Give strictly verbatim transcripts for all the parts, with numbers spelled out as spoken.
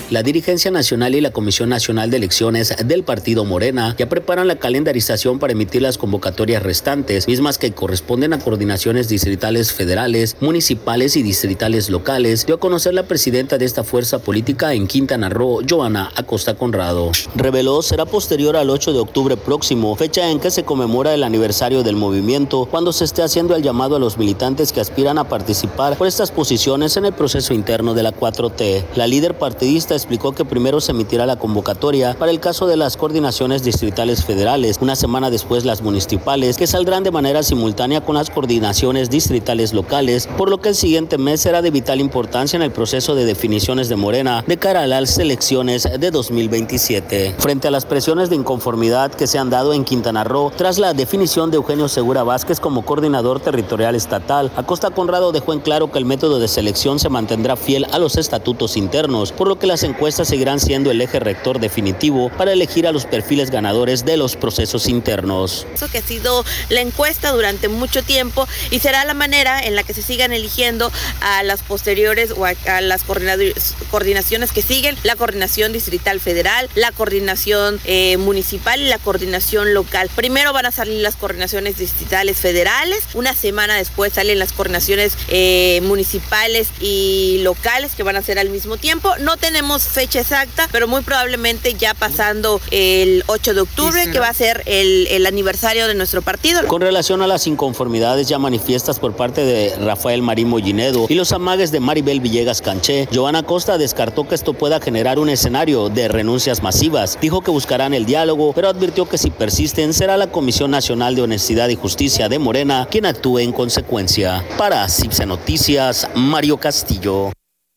La dirigencia nacional y la Comisión Nacional de Elecciones del Partido Morena ya preparan la calendarización para emitir las convocatorias restantes, mismas que corresponden a coordinaciones distritales federales, municipales y distritales locales, dio a conocer la presidenta de esta fuerza política en Quintana Roo, Joana Acosta Conrado. Reveló será posterior al ocho de octubre próximo, fecha en que se conmemora el aniversario del movimiento, cuando se esté haciendo el llamado a los militantes que aspiran a participar por estas posiciones en el proceso interno de la cuatro T. La líder partidista explicó que primero se emitirá la convocatoria para el caso de las coordinaciones distritales federales, una semana después las municipales, que saldrán de manera simultánea con las coordinaciones distritales locales, por lo que el siguiente mes será de vital importancia en el proceso de definiciones de Morena de cara a las elecciones de dos mil veintisiete. Frente a las presiones de inconformidad que se han dado en Quintana Roo tras la definición de Eugenio Segura Vázquez como coordinador territorial estatal, Acosta Conrado dejó en claro que el método de selección se mantendrá fiel a los estatutos internos, por lo que las encuestas seguirán siendo el eje rector definitivo para elegir a los perfiles ganadores de los procesos internos. Eso que ha sido la encuesta durante mucho tiempo y será la manera en la que se sigan eligiendo a las posteriores o a, a las coordinaciones que siguen, la coordinación distrital federal, la coordinación eh, municipal y la coordinación local. Primero van a salir las coordinaciones distritales federales, una semana después salen las coordinaciones eh, municipales y locales que van a ser al mismo tiempo. No tenemos fecha exacta, pero muy probablemente ya pasando el ocho de octubre, que va a ser el, el aniversario de nuestro partido. Con relación a las inconformidades ya manifiestas por parte de Rafael Marín Mollinedo y los amagues de Maribel Villegas Canché, Joana Acosta descartó que esto pueda generar un escenario de renuncias masivas. Dijo que buscarán el diálogo, pero advirtió que si persisten será la Comisión Nacional de Honestidad y Justicia de Morena quien actúe en consecuencia. Para Cipse Noticias, Mario Castillo.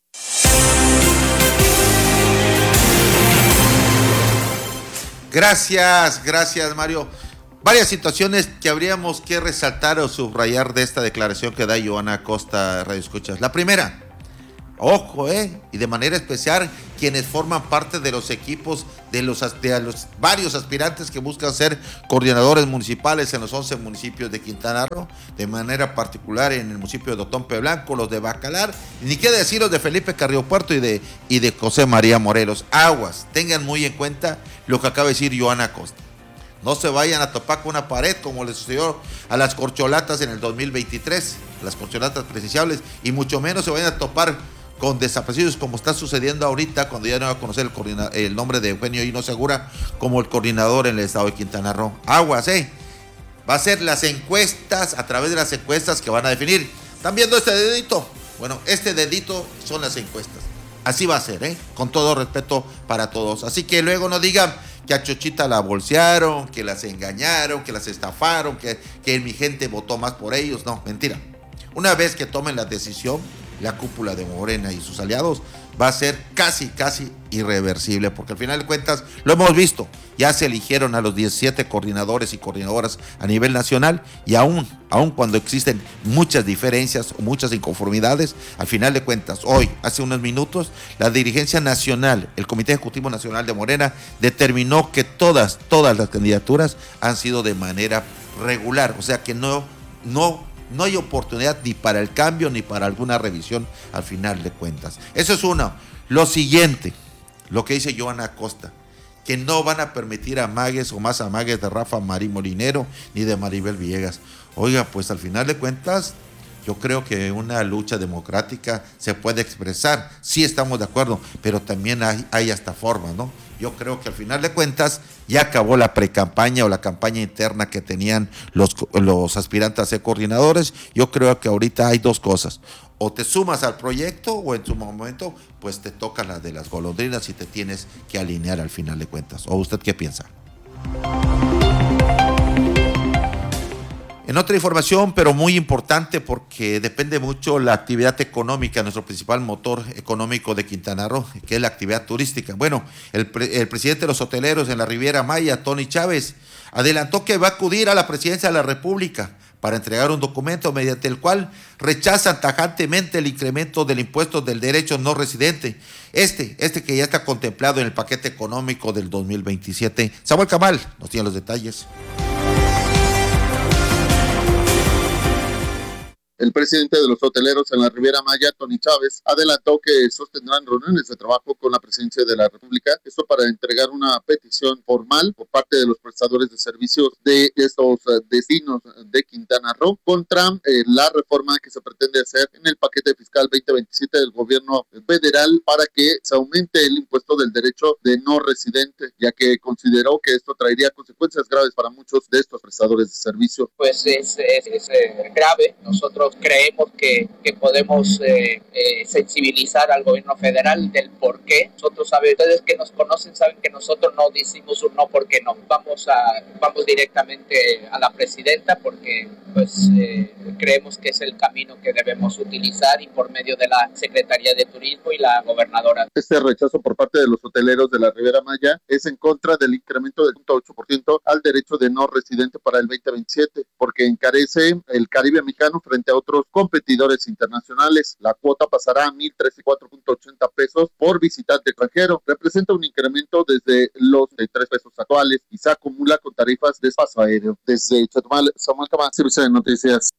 Gracias, gracias Mario. Varias situaciones que habríamos que resaltar o subrayar de esta declaración que da Joana Acosta, Radio Escuchas. La primera, ojo, eh, y de manera especial quienes forman parte de los equipos de los, de los varios aspirantes que buscan ser coordinadores municipales en los once municipios de Quintana Roo, de manera particular en el municipio de Otompe Blanco, los de Bacalar, ni qué decir los de Felipe Carrillo Puerto y de, y de José María Morelos. Aguas, tengan muy en cuenta lo que acaba de decir Joana Acosta. No se vayan a topar con una pared como le sucedió a las corcholatas en el dos mil veintitrés, las corcholatas presidenciales, y mucho menos se vayan a topar con desaparecidos como está sucediendo ahorita, cuando ya no va a conocer el, el nombre de Eugenio Hino Segura como el coordinador en el estado de Quintana Roo. Aguas, eh. Va a ser las encuestas, a través de las encuestas que van a definir. ¿Están viendo este dedito? Bueno, este dedito son las encuestas. Así va a ser, eh. Con todo respeto para todos. Así que luego no digan que a Chochita la bolsearon, que las engañaron, que las estafaron, que, que mi gente votó más por ellos. No, mentira. Una vez que tomen la decisión, la cúpula de Morena y sus aliados va a ser casi, casi irreversible, porque al final de cuentas, lo hemos visto, ya se eligieron a los diecisiete coordinadores y coordinadoras a nivel nacional, y aún, aún cuando existen muchas diferencias o muchas inconformidades, al final de cuentas, hoy, hace unos minutos, la dirigencia nacional, el Comité Ejecutivo Nacional de Morena, determinó que todas, todas las candidaturas han sido de manera regular, o sea que no, no No hay oportunidad ni para el cambio ni para alguna revisión al final de cuentas. Eso es uno. Lo siguiente, lo que dice Joana Acosta, que no van a permitir amagues o más amagues de Rafa Marín Molinero ni de Maribel Villegas. Oiga, pues al final de cuentas, yo creo que una lucha democrática se puede expresar. Sí estamos de acuerdo, pero también hay, hay hasta formas, ¿no? Yo creo que al final de cuentas ya acabó la precampaña o la campaña interna que tenían los, los aspirantes a ser coordinadores. Yo creo que ahorita hay dos cosas. O te sumas al proyecto o en su momento pues te toca la de las golondrinas y te tienes que alinear al final de cuentas. ¿O usted qué piensa? En otra información, pero muy importante porque depende mucho la actividad económica, nuestro principal motor económico de Quintana Roo, que es la actividad turística. Bueno, el, pre, el presidente de los hoteleros en la Riviera Maya, Tony Chávez, adelantó que va a acudir a la presidencia de la República para entregar un documento mediante el cual rechazan tajantemente el incremento del impuesto del derecho no residente, este, este que ya está contemplado en el paquete económico del dos mil veintisiete. Samuel Camal nos tiene los detalles. El presidente de los hoteleros en la Riviera Maya, Tony Chávez, adelantó que sostendrán reuniones de trabajo con la presidencia de la República, esto para entregar una petición formal por parte de los prestadores de servicios de estos destinos de Quintana Roo contra eh, la reforma que se pretende hacer en el paquete fiscal veinte veintisiete del gobierno federal para que se aumente el impuesto del derecho de no residente, ya que consideró que esto traería consecuencias graves para muchos de estos prestadores de servicio. Pues es, es, es eh, grave. Nosotros creemos que, que podemos eh, eh, sensibilizar al gobierno federal del por qué. Nosotros saben, ustedes que nos conocen saben que nosotros no decimos un no porque no. Vamos a vamos directamente a la presidenta porque pues eh, creemos que es el camino que debemos utilizar y por medio de la Secretaría de Turismo y la gobernadora. Este rechazo por parte de los hoteleros de la Riviera Maya es en contra del incremento del cero punto ocho por ciento al derecho de no residente para el veinte veintisiete, porque encarece el Caribe mexicano frente a otros competidores internacionales. La cuota pasará a mil trece cuatro punto ochenta pesos por visitante extranjero. Representa un incremento desde los tres pesos actuales y se acumula con tarifas de paso aéreo. Desde Chetumal, Samuel Camán, Servicio de Noticias.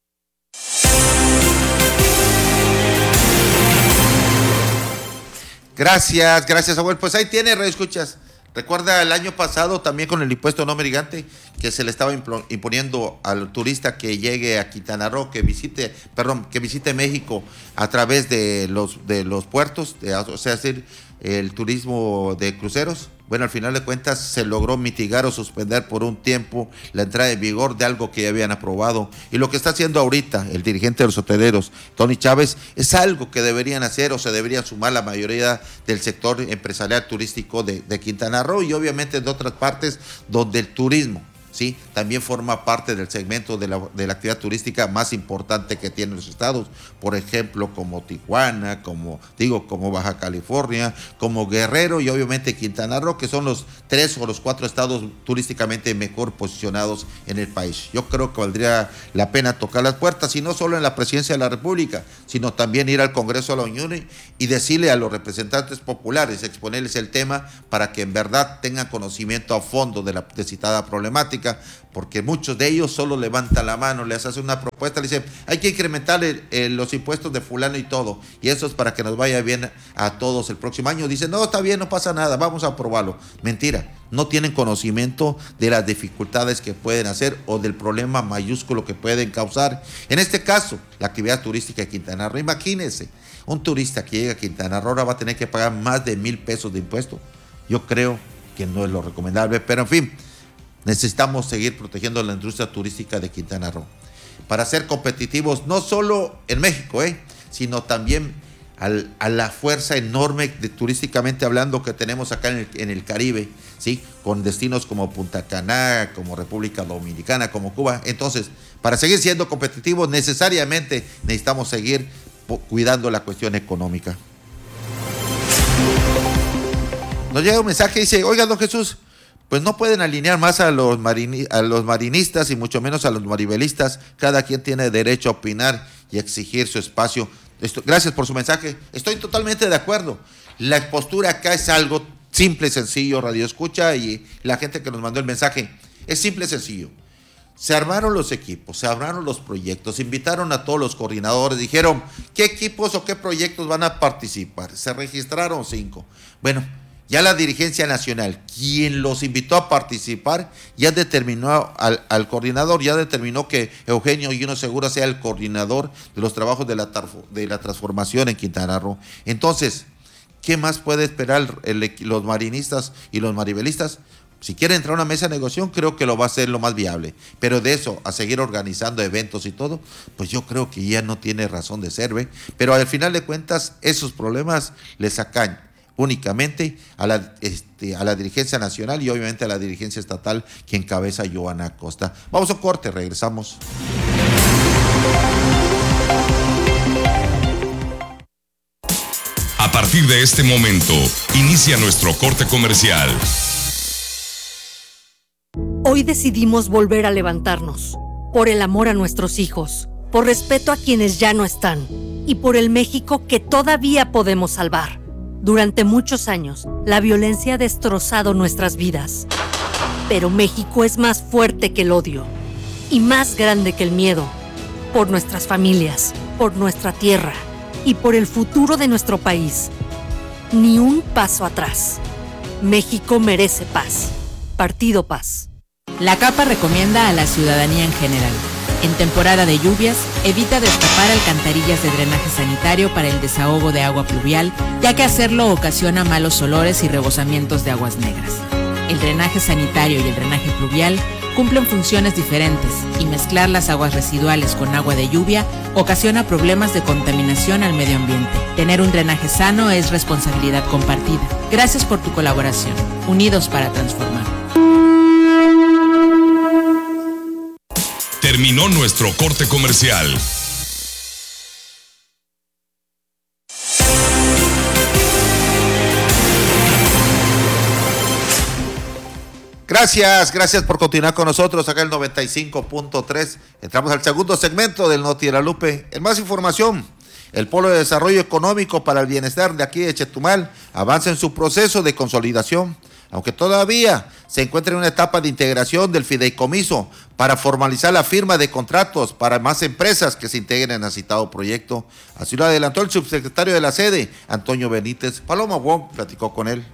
Gracias, gracias, Samuel. Pues ahí tiene, Radio Escuchas. Recuerda el año pasado también con el impuesto no migrante que se le estaba imponiendo al turista que llegue a Quintana Roo, que visite, perdón, que visite México a través de los de los puertos, de, o sea, hacer el turismo de cruceros. Bueno, al final de cuentas se logró mitigar o suspender por un tiempo la entrada en vigor de algo que ya habían aprobado. Y lo que está haciendo ahorita el dirigente de los hoteleros, Tony Chávez, es algo que deberían hacer o se deberían sumar la mayoría del sector empresarial turístico de, de Quintana Roo y obviamente de otras partes donde el turismo, sí, también forma parte del segmento de la, de la actividad turística más importante que tienen los estados, por ejemplo, como Tijuana, como digo, como Baja California, como Guerrero y obviamente Quintana Roo, que son los tres o los cuatro estados turísticamente mejor posicionados en el país. Yo creo que valdría la pena tocar las puertas, y no solo en la presidencia de la República, sino también ir al Congreso de la Unión y decirle a los representantes populares, exponerles el tema para que en verdad tengan conocimiento a fondo de la de citada problemática, porque muchos de ellos solo levantan la mano, les hacen una propuesta, le dicen, hay que incrementar el, el, los impuestos de fulano y todo, y eso es para que nos vaya bien a todos el próximo año. Dicen, no, está bien, no pasa nada, vamos a aprobarlo. Mentira, no tienen conocimiento de las dificultades que pueden hacer o del problema mayúsculo que pueden causar. En este caso, la actividad turística de Quintana Roo. Imagínense, un turista que llega a Quintana Roo ahora va a tener que pagar más de mil pesos de impuesto. Yo creo que no es lo recomendable, pero en fin, necesitamos seguir protegiendo la industria turística de Quintana Roo para ser competitivos no solo en México, eh, sino también al, a la fuerza enorme de, turísticamente hablando, que tenemos acá en el, en el Caribe, ¿sí? Con destinos como Punta Cana, como República Dominicana, como Cuba. Entonces, para seguir siendo competitivos, necesariamente necesitamos seguir cuidando la cuestión económica. Nos llega un mensaje y dice, oiga, don Jesús, pues no pueden alinear más a los, marini, a los marinistas y mucho menos a los maribelistas. Cada quien tiene derecho a opinar y exigir su espacio. Esto, gracias por su mensaje. Estoy totalmente de acuerdo. La postura acá es algo simple y sencillo, Radio Escucha, y la gente que nos mandó el mensaje. Es simple y sencillo. Se armaron los equipos, se armaron los proyectos, invitaron a todos los coordinadores, dijeron qué equipos o qué proyectos van a participar. Se registraron cinco. Bueno, ya la dirigencia nacional, quien los invitó a participar, ya determinó al, al coordinador, ya determinó que Eugenio Yuno Segura sea el coordinador de los trabajos de la, de la transformación en Quintana Roo. Entonces, ¿qué más puede esperar el, el, los marinistas y los maribelistas? Si quiere entrar a una mesa de negociación, creo que lo va a hacer lo más viable. Pero de eso, a seguir organizando eventos y todo, pues yo creo que ya no tiene razón de ser, ¿ve? Pero al final de cuentas, esos problemas les sacan únicamente a la, este, a la dirigencia nacional y obviamente a la dirigencia estatal que encabeza Joana Acosta. Vamos a un corte, regresamos. A partir de este momento, inicia nuestro corte comercial. Hoy decidimos volver a levantarnos, por el amor a nuestros hijos, por respeto a quienes ya no están y por el México que todavía podemos salvar. Durante muchos años, la violencia ha destrozado nuestras vidas. Pero México es más fuerte que el odio y más grande que el miedo. por nuestras familias, por nuestra tierra y por el futuro de nuestro país. Ni un paso atrás. México merece paz. Partido Paz. La CAPA recomienda a la ciudadanía en general: en temporada de lluvias, evita destapar alcantarillas de drenaje sanitario para el desahogo de agua pluvial, ya que hacerlo ocasiona malos olores y rebosamientos de aguas negras. El drenaje sanitario y el drenaje pluvial cumplen funciones diferentes y mezclar las aguas residuales con agua de lluvia ocasiona problemas de contaminación al medio ambiente. Tener un drenaje sano es responsabilidad compartida. Gracias por tu colaboración. Unidos para transformar. Terminó nuestro corte comercial. Gracias, gracias por continuar con nosotros acá en el noventa y cinco punto tres. Entramos al segundo segmento del Noti Guadalupe. En más información, el Polo de Desarrollo Económico para el Bienestar de aquí de Chetumal avanza en su proceso de consolidación, aunque todavía se encuentra en una etapa de integración del fideicomiso para formalizar la firma de contratos para más empresas que se integren al citado proyecto. Así lo adelantó el subsecretario de la sede, Antonio Benítez. Paloma Wong platicó con él.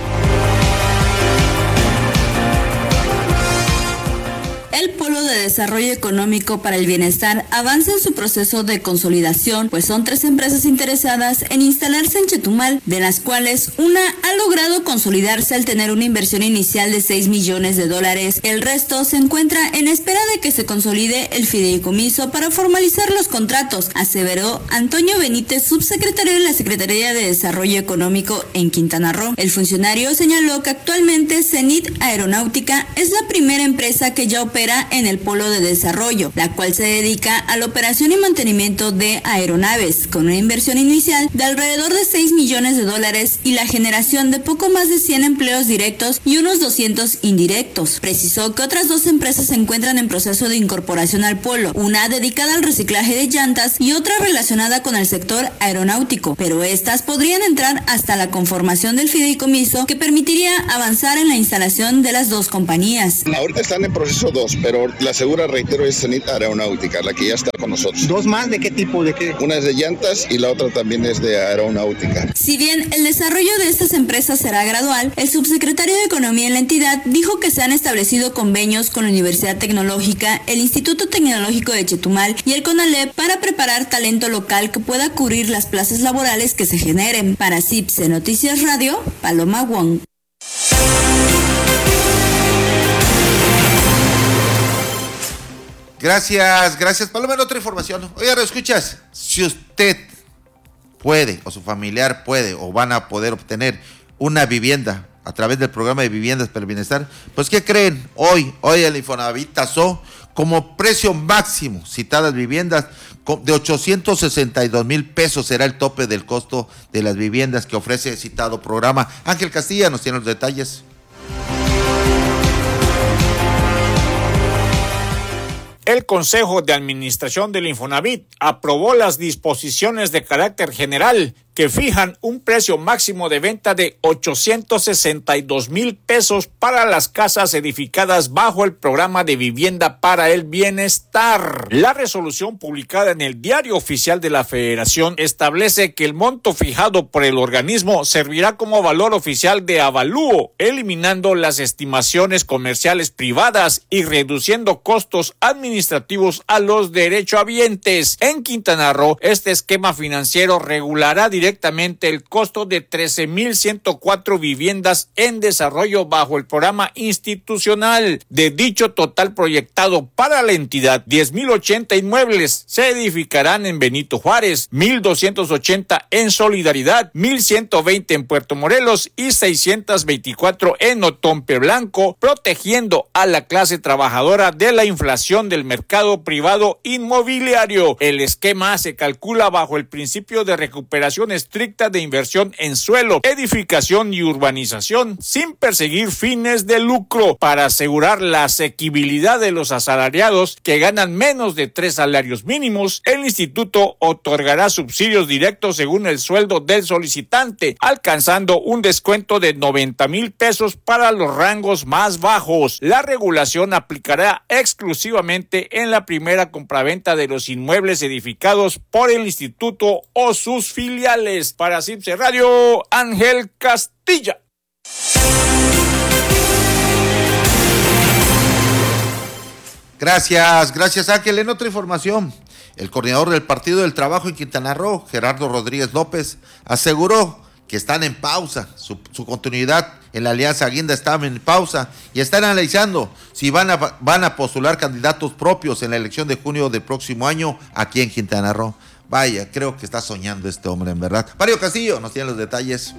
El Polo de Desarrollo Económico para el Bienestar avanza en su proceso de consolidación, pues son tres empresas interesadas en instalarse en Chetumal, de las cuales una ha logrado consolidarse al tener una inversión inicial de seis millones de dólares. El resto se encuentra en espera de que se consolide el fideicomiso para formalizar los contratos, aseveró Antonio Benítez, subsecretario de la Secretaría de Desarrollo Económico en Quintana Roo. El funcionario señaló que actualmente Zenit Aeronáutica es la primera empresa que ya opera en el Polo de Desarrollo, la cual se dedica a la operación y mantenimiento de aeronaves, con una inversión inicial de alrededor de seis millones de dólares y la generación de poco más de cien empleos directos y unos doscientos indirectos. Precisó que otras dos empresas se encuentran en proceso de incorporación al Polo, una dedicada al reciclaje de llantas y otra relacionada con el sector aeronáutico, pero estas podrían entrar hasta la conformación del fideicomiso que permitiría avanzar en la instalación de las dos compañías. Ahorita están en proceso dos, pero la segura, reitero, es Zenit Aeronáutica, la que ya está con nosotros. ¿Dos más? ¿De qué tipo? ¿De qué? Una es de llantas y la otra también es de aeronáutica. Si bien el desarrollo de estas empresas será gradual, el subsecretario de Economía en la entidad dijo que se han establecido convenios con la Universidad Tecnológica, el Instituto Tecnológico de Chetumal y el CONALEP para preparar talento local que pueda cubrir las plazas laborales que se generen. Para C I P S E Noticias Radio, Paloma Wong. Gracias, gracias. Paloma, en otra información. Oiga, escuchas, si usted puede, o su familiar puede, o van a poder obtener una vivienda a través del programa de Viviendas para el Bienestar, pues ¿qué creen? Hoy, hoy el Infonavit tasó como precio máximo citadas viviendas de ochocientos sesenta y dos mil pesos será el tope del costo de las viviendas que ofrece el citado programa. Ángel Castilla nos tiene los detalles. El Consejo de Administración del Infonavit aprobó las disposiciones de carácter general que fijan un precio máximo de venta de ochocientos sesenta y dos mil pesos para las casas edificadas bajo el programa de Vivienda para el Bienestar. La resolución publicada en el Diario Oficial de la Federación establece que el monto fijado por el organismo servirá como valor oficial de avalúo, eliminando las estimaciones comerciales privadas y reduciendo costos administrativos a los derechohabientes. En Quintana Roo, este esquema financiero regulará directamente directamente el costo de trece mil ciento cuatro viviendas en desarrollo bajo el programa institucional. De dicho total proyectado para la entidad, diez mil ochenta inmuebles se edificarán en Benito Juárez, mil doscientos ochenta en Solidaridad, mil ciento veinte en Puerto Morelos y seiscientos veinticuatro en Otompe Blanco, protegiendo a la clase trabajadora de la inflación del mercado privado inmobiliario. El esquema se calcula bajo el principio de recuperación regulación estricta de inversión en suelo, edificación y urbanización, sin perseguir fines de lucro, para asegurar la asequibilidad de los asalariados que ganan menos de tres salarios mínimos. El instituto otorgará subsidios directos según el sueldo del solicitante, alcanzando un descuento de noventa mil pesos para los rangos más bajos. La regulación aplicará exclusivamente en la primera compraventa de los inmuebles edificados por el instituto o sus filiales. Para CIPSE Radio, Ángel Castilla. Gracias, gracias Ángel. En otra información, el coordinador del Partido del Trabajo en Quintana Roo, Gerardo Rodríguez López, aseguró que están en pausa, su, su continuidad en la Alianza Guinda está en pausa y están analizando si van a, van a postular candidatos propios en la elección de junio del próximo año aquí en Quintana Roo. Vaya, creo que está soñando este hombre, en verdad. Mario Castillo nos tiene los detalles.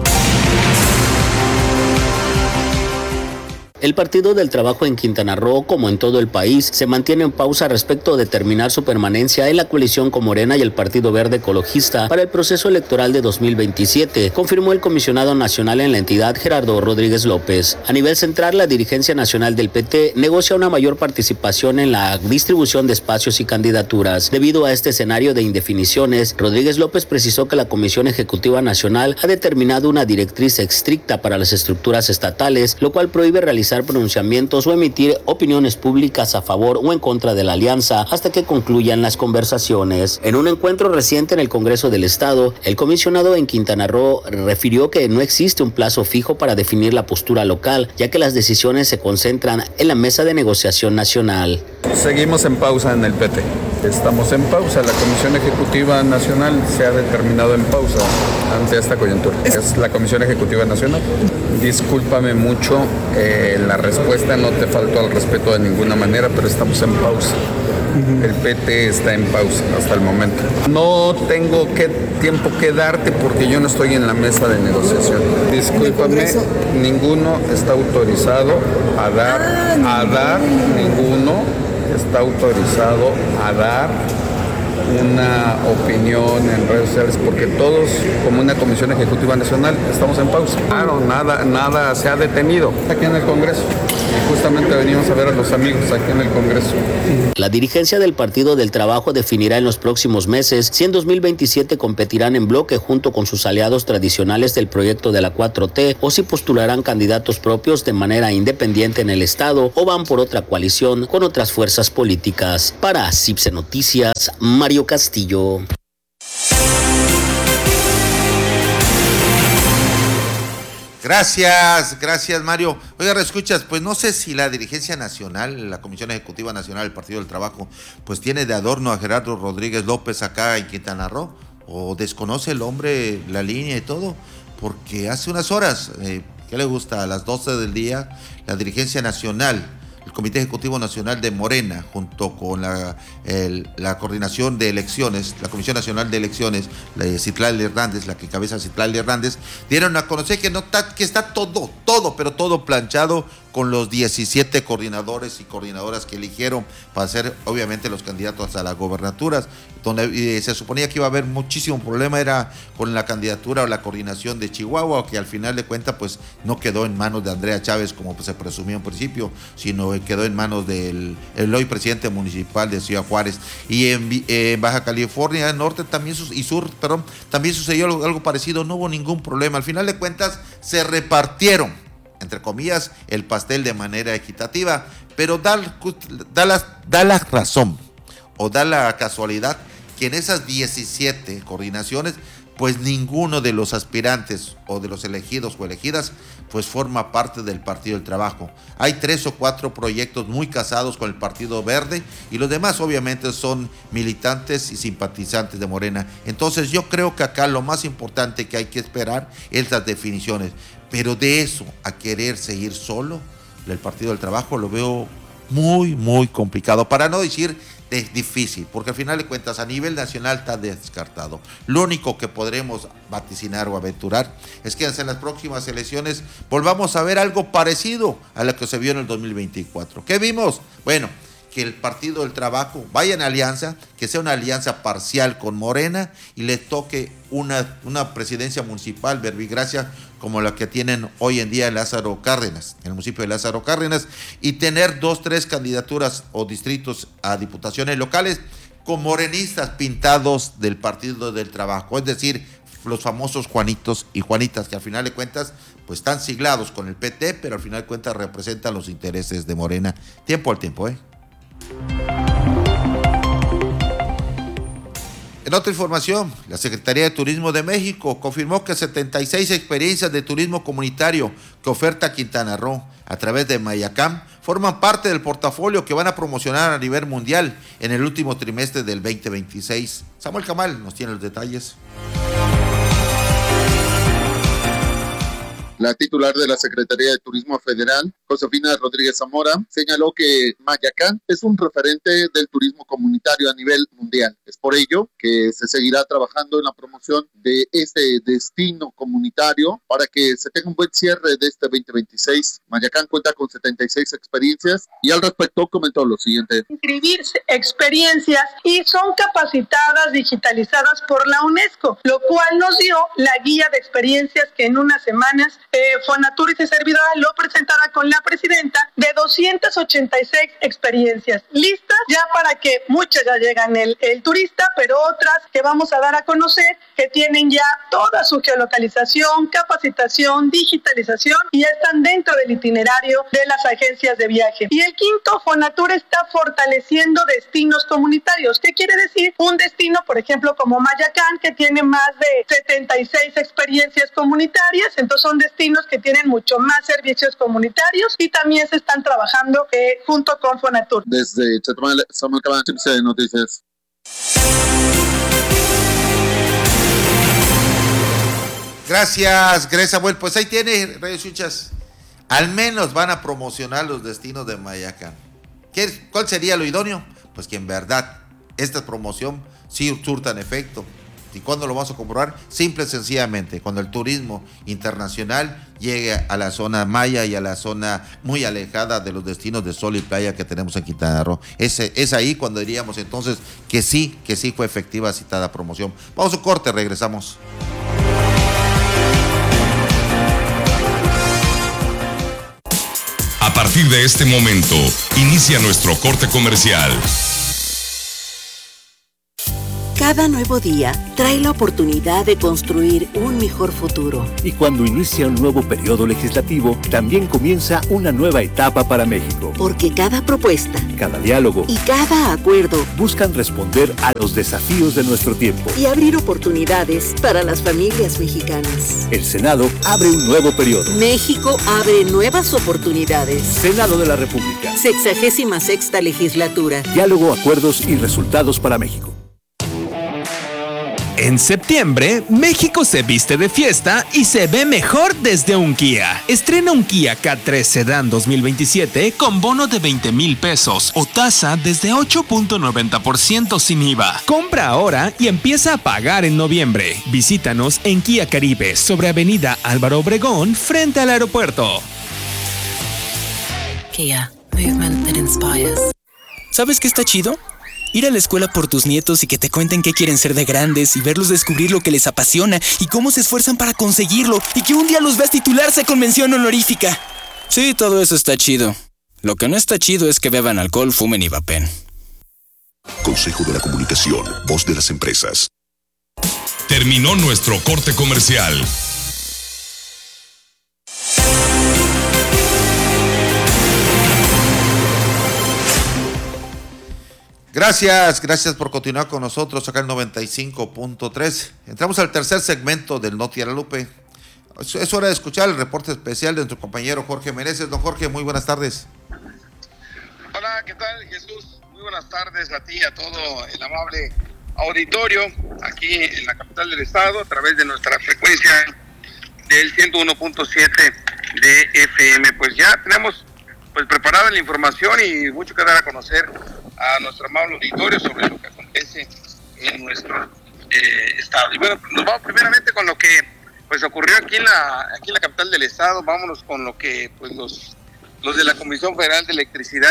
El Partido del Trabajo en Quintana Roo, como en todo el país, se mantiene en pausa respecto a determinar su permanencia en la coalición con Morena y el Partido Verde Ecologista para el proceso electoral de dos mil veintisiete, confirmó el comisionado nacional en la entidad, Gerardo Rodríguez López. A nivel central, la dirigencia nacional del P T negocia una mayor participación en la distribución de espacios y candidaturas. Debido a este escenario de indefiniciones, Rodríguez López precisó que la Comisión Ejecutiva Nacional ha determinado una directriz estricta para las estructuras estatales, lo cual prohíbe realizar pronunciamientos o emitir opiniones públicas a favor o en contra de la alianza hasta que concluyan las conversaciones. En un encuentro reciente en el Congreso del Estado, el comisionado en Quintana Roo refirió que no existe un plazo fijo para definir la postura local, ya que las decisiones se concentran en la mesa de negociación nacional. Seguimos en pausa en el P T. Estamos en pausa. La Comisión Ejecutiva Nacional se ha determinado en pausa ante esta coyuntura. Es la Comisión Ejecutiva Nacional. Discúlpame mucho, eh, la respuesta no te faltó al respeto de ninguna manera, pero estamos en pausa. El P T está en pausa hasta el momento. No tengo qué tiempo que darte porque yo no estoy en la mesa de negociación. Discúlpame, ninguno está autorizado a dar, a dar, ninguno está autorizado a dar una opinión en redes sociales porque todos, como una Comisión Ejecutiva Nacional, estamos en pausa. Claro, nada, nada se ha detenido aquí en el Congreso. Y justamente venimos a ver a los amigos aquí en el Congreso. La dirigencia del Partido del Trabajo definirá en los próximos meses si en dos mil veintisiete competirán en bloque junto con sus aliados tradicionales del proyecto de la cuatro T o si postularán candidatos propios de manera independiente en el Estado o van por otra coalición con otras fuerzas políticas. Para CIPSE Noticias, Mario Castillo. Gracias, gracias Mario. Oiga, escuchas, pues no sé si la dirigencia nacional, la Comisión Ejecutiva Nacional del Partido del Trabajo, pues tiene de adorno a Gerardo Rodríguez López acá en Quintana Roo, o desconoce el hombre la línea y todo, porque hace unas horas, eh, ¿qué le gusta? A las doce del día, la dirigencia nacional, el Comité Ejecutivo Nacional de Morena, junto con la, el, la coordinación de elecciones, la Comisión Nacional de Elecciones, la de Citlali Hernández, la que cabeza Citlali Hernández, dieron a conocer que, no está, que está todo, todo, pero todo planchado con los diecisiete coordinadores y coordinadoras que eligieron para ser, obviamente, los candidatos a las gobernaturas, donde eh, se suponía que iba a haber muchísimo problema, era con la candidatura o la coordinación de Chihuahua, que al final de cuentas, pues, no quedó en manos de Andrea Chávez, como pues, se presumía en principio, sino quedó en manos del el hoy presidente municipal de Ciudad Juárez. Y en, eh, en Baja California Norte también y Sur, perdón, también sucedió algo, algo parecido, no hubo ningún problema. Al final de cuentas, se repartieron, entre comillas, el pastel de manera equitativa, pero da, da, la, da la razón o da la casualidad que en esas diecisiete coordinaciones, pues ninguno de los aspirantes o de los elegidos o elegidas, pues forma parte del Partido del Trabajo. Hay tres o cuatro proyectos muy casados con el Partido Verde y los demás obviamente son militantes y simpatizantes de Morena. Entonces yo creo que acá lo más importante que hay que esperar es las definiciones. Pero de eso a querer seguir solo, el Partido del Trabajo lo veo muy, muy complicado. Para no decir es difícil, porque al final de cuentas a nivel nacional está descartado. Lo único que podremos vaticinar o aventurar es que en las próximas elecciones volvamos a ver algo parecido a lo que se vio en el dos mil veinticuatro. ¿Qué vimos? Bueno, que el Partido del Trabajo vaya en alianza, que sea una alianza parcial con Morena y le toque una, una presidencia municipal, verbigracia, como la que tienen hoy en día en Lázaro Cárdenas, en el municipio de Lázaro Cárdenas, y tener dos, tres candidaturas o distritos a diputaciones locales con morenistas pintados del Partido del Trabajo, es decir, los famosos Juanitos y Juanitas, que al final de cuentas pues están siglados con el P T, pero al final de cuentas representan los intereses de Morena. Tiempo al tiempo, ¿eh? En otra información, la Secretaría de Turismo de México confirmó que setenta y seis experiencias de turismo comunitario que oferta Quintana Roo a través de Mayacam forman parte del portafolio que van a promocionar a nivel mundial en el último trimestre del veinte veintiséis. Samuel Camal nos tiene los detalles. La titular de la Secretaría de Turismo Federal, Josefina Rodríguez Zamora, señaló que Mayacán es un referente del turismo comunitario a nivel mundial. Es por ello que se seguirá trabajando en la promoción de este destino comunitario para que se tenga un buen cierre de este veinte veintiséis. Mayacán cuenta con setenta y seis experiencias y al respecto comentó lo siguiente. Inscribirse experiencias y son capacitadas, digitalizadas por la UNESCO, lo cual nos dio la guía de experiencias que en unas semanas Eh, Fonatur y su servidora lo presentará con la presidenta de doscientas ochenta y seis experiencias listas ya para que muchas ya llegan el, el turista, pero otras que vamos a dar a conocer que tienen ya toda su geolocalización, capacitación, digitalización y ya están dentro del itinerario de las agencias de viaje. Y el quinto, Fonatur está fortaleciendo destinos comunitarios. ¿Qué quiere decir? Un destino, por ejemplo, como Mayacán, que tiene más de setenta y seis experiencias comunitarias, entonces son destinos que tienen mucho más servicios comunitarios y también se están trabajando eh, junto con Fonatur. Desde Chetumal, Samuel Caban, C B C Noticias. Gracias, Gracias Samuel. Pues ahí tiene, Radio Escuchas. Al menos van a promocionar los destinos de Mayacán. ¿Qué, ¿Cuál sería lo idóneo? Pues que en verdad esta promoción sí surtan efecto. ¿Y cuándo lo vamos a comprobar? Simple y sencillamente, cuando el turismo internacional llegue a la zona maya y a la zona muy alejada de los destinos de sol y playa que tenemos en Quintana Roo. Es, es ahí cuando diríamos entonces que sí, que sí fue efectiva citada promoción. Vamos a un corte, regresamos. A partir de este momento, inicia nuestro corte comercial. Cada nuevo día trae la oportunidad de construir un mejor futuro. Y cuando inicia un nuevo periodo legislativo, también comienza una nueva etapa para México. Porque cada propuesta, cada diálogo y cada acuerdo buscan responder a los desafíos de nuestro tiempo y abrir oportunidades para las familias mexicanas. El Senado abre un nuevo periodo. México abre nuevas oportunidades. Senado de la República. Sexagésima sexta legislatura. Diálogo, acuerdos y resultados para México. En septiembre, México se viste de fiesta y se ve mejor desde un Kia. Estrena un Kia K tres Sedan dos mil veintisiete con bono de veinte mil pesos o tasa desde ocho punto noventa por ciento sin I V A. Compra ahora y empieza a pagar en noviembre. Visítanos en Kia Caribe sobre Avenida Álvaro Obregón frente al aeropuerto. Kia, movement that inspires. ¿Sabes qué está chido? Ir a la escuela por tus nietos y que te cuenten qué quieren ser de grandes y verlos descubrir lo que les apasiona y cómo se esfuerzan para conseguirlo y que un día los veas titularse con mención honorífica. Sí, todo eso está chido. Lo que no está chido es que beban alcohol, fumen y vapen. Consejo de la Comunicación, voz de las empresas. Terminó nuestro corte comercial. Gracias, gracias por continuar con nosotros acá en noventa y cinco punto tres. Entramos al tercer segmento del Noti Guadalupe. Es hora de escuchar el reporte especial de nuestro compañero Jorge Meneses. Don Jorge, muy buenas tardes. Hola, ¿qué tal, Jesús? Muy buenas tardes a ti y a todo el amable auditorio aquí en la capital del estado a través de nuestra frecuencia del ciento uno punto siete de F M. Pues ya tenemos pues preparada la información y mucho que dar a conocer a nuestro amable auditorio sobre lo que acontece en nuestro eh, estado. Y bueno, nos vamos primeramente con lo que pues ocurrió aquí en la aquí en la capital del estado. Vámonos con lo que pues los los de la Comisión Federal de Electricidad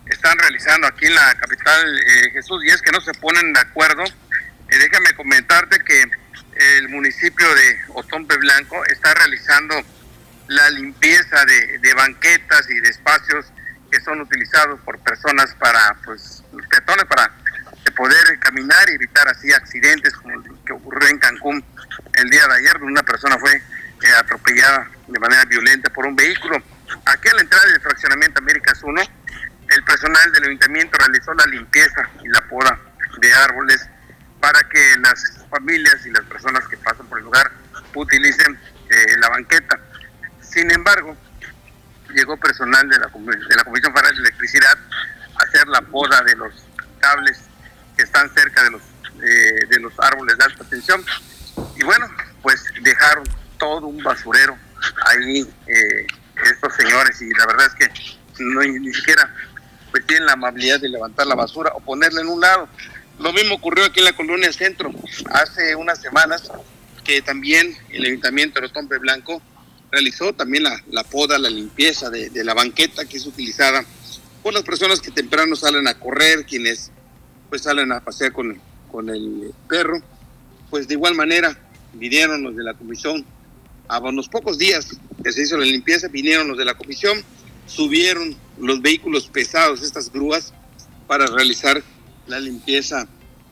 están realizando aquí en la capital, eh, Jesús, y es que no se ponen de acuerdo. Eh, déjame comentarte que el municipio de Otompe Blanco está realizando la limpieza de, de banquetas y de espacios que son utilizados por personas para, pues, peatones, para poder caminar y evitar así accidentes como el que ocurrió en Cancún el día de ayer, donde una persona fue eh, atropellada de manera violenta por un vehículo. Aquí a la entrada del fraccionamiento Américas uno, el personal del ayuntamiento realizó la limpieza y la poda de árboles para que las familias y las personas que pasan por el lugar utilicen eh, la banqueta. Sin embargo, llegó personal de la, de la Comisión Federal de Electricidad a hacer la poda de los cables que están cerca de los eh, de los árboles de alta tensión, y bueno, pues dejaron todo un basurero ahí eh, estos señores, y la verdad es que no, ni siquiera pues tienen la amabilidad de levantar la basura o ponerla en un lado. Lo mismo ocurrió aquí en la Colonia Centro hace unas semanas, que también el Ayuntamiento de Otompe Blanco realizó también la, la poda, la limpieza de, de la banqueta que es utilizada por las personas que temprano salen a correr, quienes pues salen a pasear con, con el perro. Pues de igual manera vinieron los de la comisión, a unos pocos días que se hizo la limpieza, vinieron los de la comisión, subieron los vehículos pesados, estas grúas, para realizar la limpieza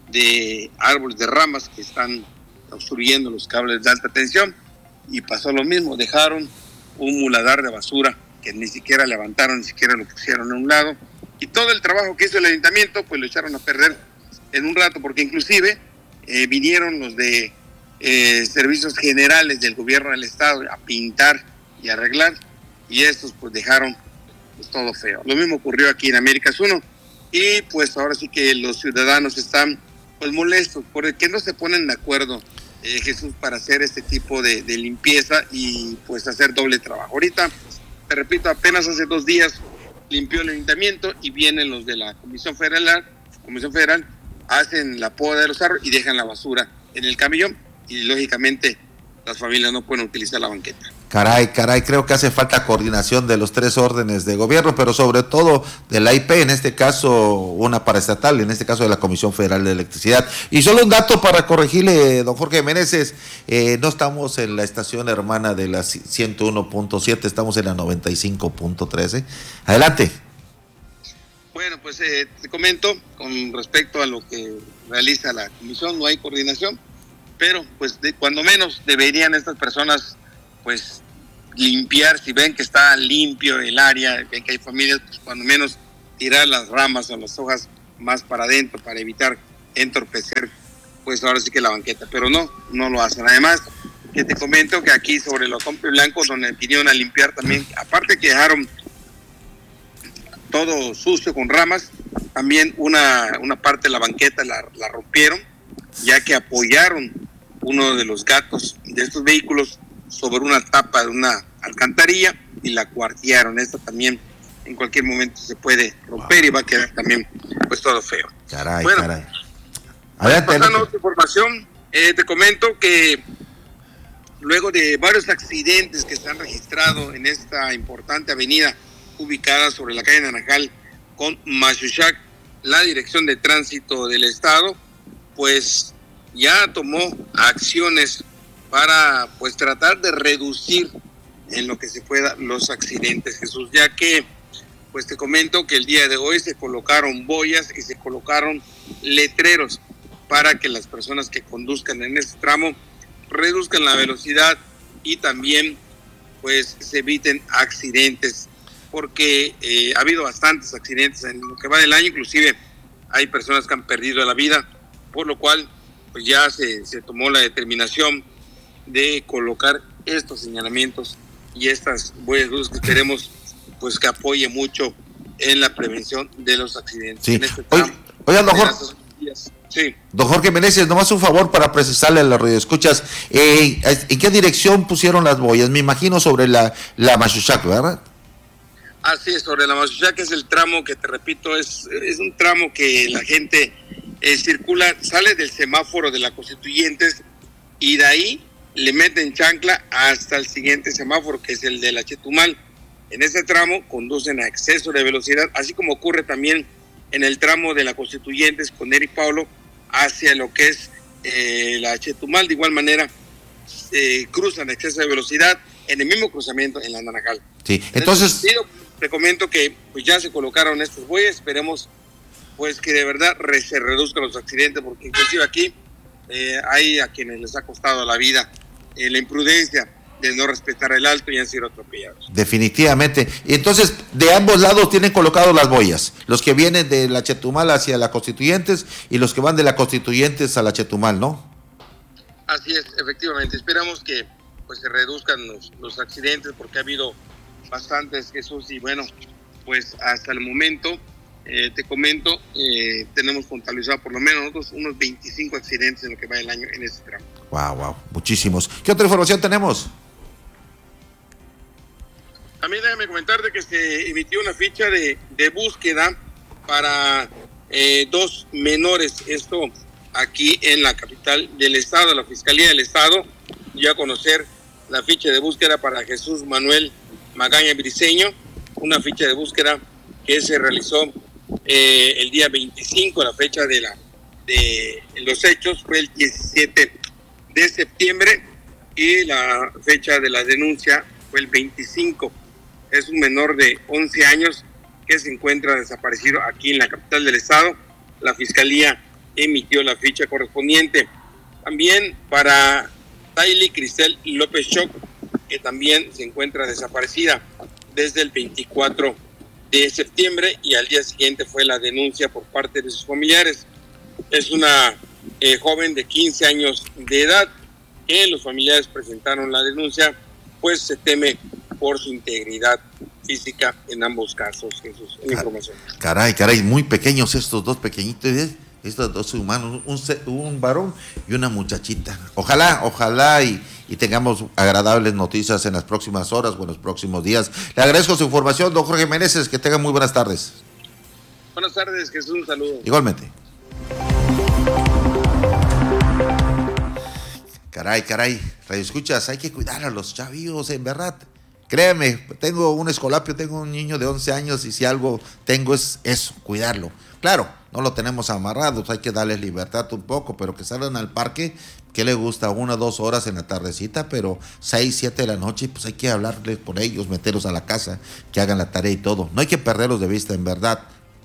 de árboles, de ramas que están obstruyendo los cables de alta tensión, y pasó lo mismo, dejaron un muladar de basura que ni siquiera levantaron, ni siquiera lo pusieron en un lado, y todo el trabajo que hizo el ayuntamiento pues lo echaron a perder en un rato, porque inclusive eh, vinieron los de eh, servicios generales del gobierno del estado a pintar y arreglar, y estos pues dejaron pues, todo feo. Lo mismo ocurrió aquí en Américas uno, y pues ahora sí que los ciudadanos están pues molestos porque no se ponen de acuerdo, eh, Jesús, para hacer este tipo de, de limpieza y pues hacer doble trabajo. Ahorita, te repito, apenas hace dos días limpió el ayuntamiento y vienen los de la Comisión Federal, Comisión Federal, hacen la poda de los árboles y dejan la basura en el camión, y lógicamente las familias no pueden utilizar la banqueta. Caray, caray, creo que hace falta coordinación de los tres órdenes de gobierno, pero sobre todo de la I P, en este caso una paraestatal, en este caso de la Comisión Federal de Electricidad. Y solo un dato para corregirle, don Jorge Meneses, eh, no estamos en la estación hermana de la ciento uno punto siete, estamos en la noventa y cinco punto trece. Adelante. Bueno, pues eh, te comento, con respecto a lo que realiza la comisión, no hay coordinación, pero pues de, cuando menos deberían estas personas pues limpiar, si ven que está limpio el área, ven que hay familias, pues cuando menos tirar las ramas o las hojas más para adentro para evitar entorpecer pues ahora sí que la banqueta, pero no, no lo hacen. Además, que te comento que aquí sobre los Otompe Blanco, donde vinieron a limpiar también, aparte que dejaron todo sucio con ramas, también una, una parte de la banqueta la, la rompieron, ya que apoyaron uno de los gatos de estos vehículos sobre una tapa de una alcantarilla y la cuartearon. Esta también en cualquier momento se puede romper y va a quedar también pues todo feo. Caray, bueno, caray. Adelante, pasando a otra información, eh, te comento que luego de varios accidentes que se han registrado en esta importante avenida ubicada sobre la calle Naranjal con Machuchac, la Dirección de Tránsito del Estado pues ya tomó acciones para pues tratar de reducir en lo que se pueda los accidentes, Jesús, ya que pues te comento que el día de hoy se colocaron boyas y se colocaron letreros para que las personas que conduzcan en este tramo reduzcan la velocidad y también pues se eviten accidentes, porque eh, ha habido bastantes accidentes en lo que va del año, inclusive hay personas que han perdido la vida, por lo cual pues ya se, se tomó la determinación de colocar estos señalamientos y estas buenas luces que queremos pues que apoye mucho en la prevención de los accidentes. Sí. En este tramo, Oiga, don Jorge, sí. don Jorge Meneses, nomás un favor para precisarle a la radioescuchas, eh, ¿en qué dirección pusieron las boyas? Me imagino sobre la, la Machuchac, ¿verdad? Así es, sobre la Machuchac, que es el tramo que te repito, es, es un tramo que la gente eh, circula, sale del semáforo de la Constituyentes y de ahí le meten chancla hasta el siguiente semáforo, que es el de la Chetumal, en ese tramo conducen a exceso de velocidad, así como ocurre también en el tramo de la Constituyentes con Eric Paulo hacia lo que es eh, la Chetumal. De igual manera, eh, cruzan a exceso de velocidad en el mismo cruzamiento en la Naranjal. Sí, entonces... En ese sentido, te comento que pues ya se colocaron estos bueyes, esperemos pues que de verdad re, se reduzcan los accidentes, porque inclusive aquí eh, hay a quienes les ha costado la vida eh, la imprudencia de no respetar el alto y han sido atropellados. Definitivamente. Y entonces, de ambos lados tienen colocados las boyas, los que vienen de la Chetumal hacia la Constituyentes y los que van de la Constituyentes a la Chetumal, ¿no? Así es, efectivamente. Esperamos que pues se reduzcan los, los accidentes, porque ha habido bastantes, Jesús, y bueno, pues hasta el momento, eh, te comento, eh, tenemos contabilizado por lo menos nosotros unos veinticinco accidentes en lo que va el año en este tramo. Wow, wow, muchísimos. ¿Qué otra información tenemos? También déjame comentarte que se emitió una ficha de, de búsqueda para eh, dos menores, esto aquí en la capital del estado. La Fiscalía del Estado dio a conocer la ficha de búsqueda para Jesús Manuel Magaña Briceño, una ficha de búsqueda que se realizó eh, el día veinticinco, la fecha de, la, de los hechos fue el diecisiete de septiembre y la fecha de la denuncia fue el veinticinco. Es un menor de once años que se encuentra desaparecido aquí en la capital del estado. La Fiscalía emitió la ficha correspondiente. También para Tayli Cristel López Choc, que también se encuentra desaparecida desde el veinticuatro de septiembre y al día siguiente fue la denuncia por parte de sus familiares. Es una eh, joven de quince años de edad que los familiares presentaron la denuncia, pues se teme por su integridad física en ambos casos. Jesús, en información. Caray, caray, muy pequeños estos dos pequeñitos, ¿eh? Estos dos humanos, un, un varón y una muchachita. Ojalá, ojalá y, y tengamos agradables noticias en las próximas horas o en los próximos días. Le agradezco su información, don Jorge Meneses, que tenga muy buenas tardes. Buenas tardes, Jesús, un saludo. Igualmente. Caray, caray, radio escuchas, hay que cuidar a los chavillos, en verdad. Créeme, tengo un escolapio, tengo un niño de once años y si algo tengo es eso, cuidarlo. Claro, no lo tenemos amarrados, hay que darles libertad un poco, pero que salgan al parque, que le gusta una o dos horas en la tardecita, pero seis, siete de la noche, pues hay que hablarles por ellos, meterlos a la casa, que hagan la tarea y todo. No hay que perderlos de vista, en verdad.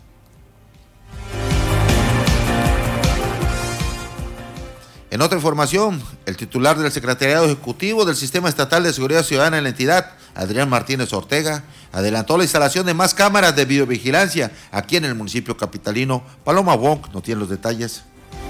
En otra información, el titular del Secretariado Ejecutivo del Sistema Estatal de Seguridad Ciudadana en la entidad, Adrián Martínez Ortega, adelantó la instalación de más cámaras de videovigilancia aquí en el municipio capitalino. Paloma Wong no tiene los detalles.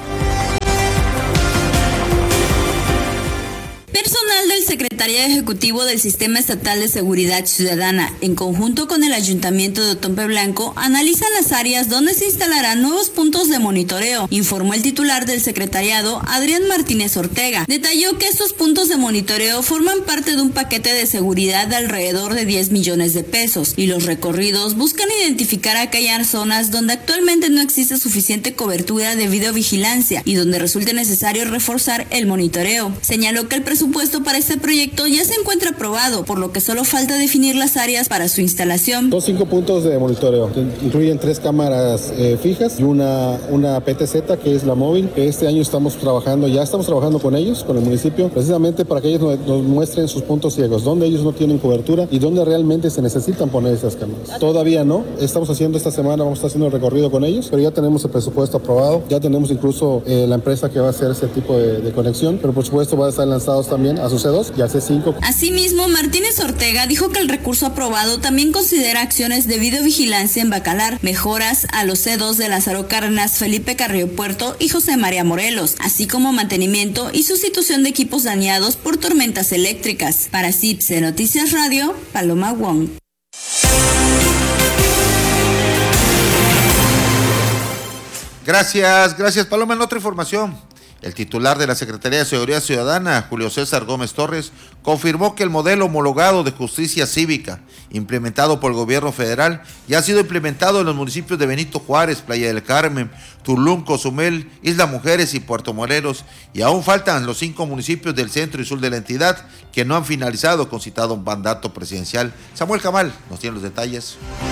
Personal del Secretariado Ejecutivo del Sistema Estatal de Seguridad Ciudadana, en conjunto con el Ayuntamiento de Otompe Blanco, analizan las áreas donde se instalarán nuevos puntos de monitoreo, informó el titular del secretariado, Adrián Martínez Ortega. Detalló que estos puntos de monitoreo forman parte de un paquete de seguridad de alrededor de diez millones de pesos, y los recorridos buscan identificar aquellas zonas donde actualmente no existe suficiente cobertura de videovigilancia y donde resulte necesario reforzar el monitoreo. Señaló que el presupuesto para este proyecto ya se encuentra aprobado, por lo que solo falta definir las áreas para su instalación. Son cinco puntos de monitoreo, incluyen tres cámaras eh, fijas y una, una P T Z que es la móvil. Este año estamos trabajando, ya estamos trabajando con ellos, con el municipio, precisamente para que ellos nos, nos muestren sus puntos ciegos, donde ellos no tienen cobertura y donde realmente se necesitan poner esas cámaras. Todavía no, estamos haciendo esta semana, vamos a estar haciendo el recorrido con ellos, pero ya tenemos el presupuesto aprobado, ya tenemos incluso eh, la empresa que va a hacer ese tipo de, de conexión, pero por supuesto va a estar lanzados también a su C dos y a C cinco. Asimismo, Martínez Ortega dijo que el recurso aprobado también considera acciones de videovigilancia en Bacalar, mejoras a los C dos de Lázaro Cárdenas, Felipe Carrillo Puerto y José María Morelos, así como mantenimiento y sustitución de equipos dañados por tormentas eléctricas. Para C I P C Noticias Radio, Paloma Wong. Gracias, gracias Paloma. En otra información, El titular de la Secretaría de Seguridad Ciudadana, Julio César Gómez Torres, confirmó que el modelo homologado de justicia cívica implementado por el gobierno federal ya ha sido implementado en los municipios de Benito Juárez, Playa del Carmen, Tulum, Cozumel, Isla Mujeres y Puerto Morelos, y aún faltan los cinco municipios del centro y sur de la entidad que no han finalizado con citado mandato presidencial. Samuel Camal nos tiene los detalles.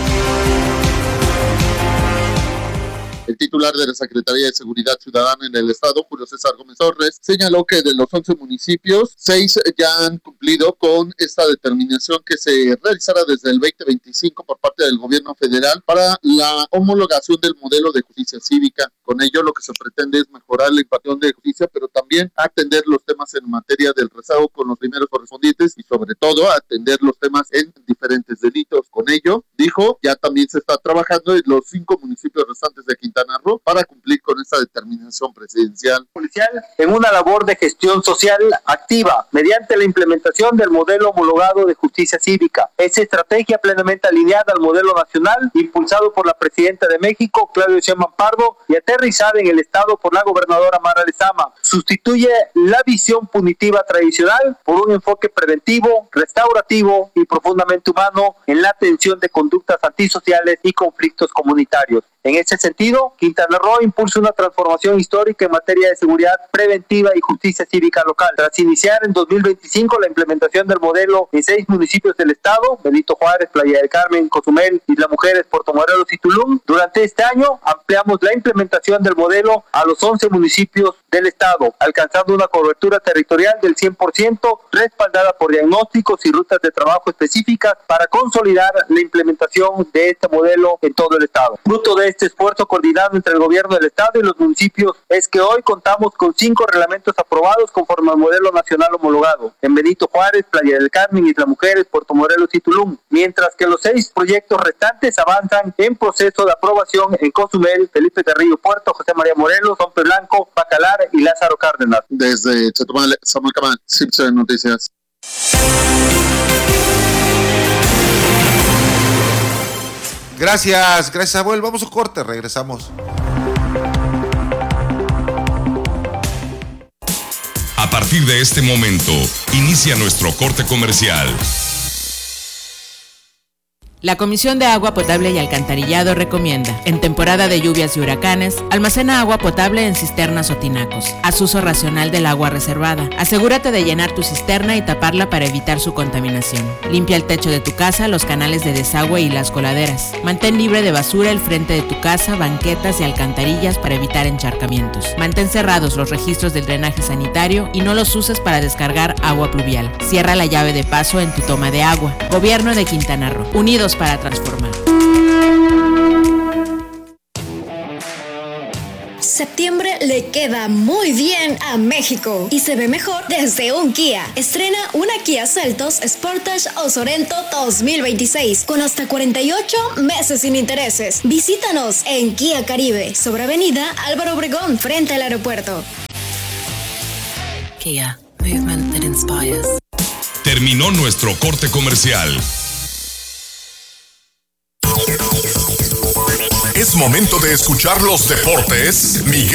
El titular de la Secretaría de Seguridad Ciudadana en el Estado, Julio César Gómez Torres, señaló que de los once municipios, seis ya han cumplido con esta determinación que se realizará desde el veinte veinticinco por parte del gobierno federal para la homologación del modelo de justicia cívica. Con ello, lo que se pretende es mejorar la impartición de justicia, pero también atender los temas en materia del rezago con los primeros correspondientes y, sobre todo, atender los temas en diferentes delitos. Con ello, dijo, ya también se está trabajando en los cinco municipios restantes de Quintana Roo para cumplir con esta determinación presidencial. Policial en una labor de gestión social activa mediante la implementación del modelo homologado de justicia cívica. Esa estrategia plenamente alineada al modelo nacional impulsado por la presidenta de México, Claudia Sheinbaum Pardo, y aterrizada en el estado por la gobernadora Mara Lezama. Sustituye la visión punitiva tradicional por un enfoque preventivo, restaurativo y profundamente humano en la atención de conductas antisociales y conflictos comunitarios. En ese sentido, Quintana Roo impulsa una transformación histórica en materia de seguridad preventiva y justicia cívica local. Tras iniciar en dos mil veinticinco la implementación del modelo en seis municipios del estado, Benito Juárez, Playa del Carmen, Cozumel, Isla Mujeres, Puerto Morelos y Tulum, durante este año ampliamos la implementación del modelo a los once municipios del estado, alcanzando una cobertura territorial del cien por ciento, respaldada por diagnósticos y rutas de trabajo específicas para consolidar la implementación de este modelo en todo el estado. Fruto de este esfuerzo coordinado entre el gobierno del estado y los municipios es que hoy contamos con cinco reglamentos aprobados conforme al modelo nacional homologado en Benito Juárez, Playa del Carmen, Isla Mujeres, Puerto Morelos y Tulum, mientras que los seis proyectos restantes avanzan en proceso de aprobación en Cozumel, Felipe Carrillo Puerto, José María Morelos, Hombre Blanco, Bacalar y Lázaro Cárdenas. Desde Chetumal, Samuel Camal, Simpson Noticias. Gracias, gracias Samuel. Vamos a un corte, regresamos. A partir de este momento, inicia nuestro corte comercial. La Comisión de Agua Potable y Alcantarillado recomienda, en temporada de lluvias y huracanes, almacena agua potable en cisternas o tinacos. Haz uso racional del agua reservada. Asegúrate de llenar tu cisterna y taparla para evitar su contaminación. Limpia el techo de tu casa, los canales de desagüe y las coladeras. Mantén libre de basura el frente de tu casa, banquetas y alcantarillas para evitar encharcamientos. Mantén cerrados los registros del drenaje sanitario y no los uses para descargar agua pluvial. Cierra la llave de paso en tu toma de agua. Gobierno de Quintana Roo. Unidos para transformar. Septiembre le queda muy bien a México y se ve mejor desde un Kia. Estrena una Kia Seltos, Sportage o Sorento dos mil veintiséis con hasta cuarenta y ocho meses sin intereses. Visítanos en Kia Caribe, sobre Avenida Álvaro Obregón, frente al aeropuerto. Kia, movement that inspires. Terminó nuestro corte comercial. Es momento de escuchar los deportes. Miguel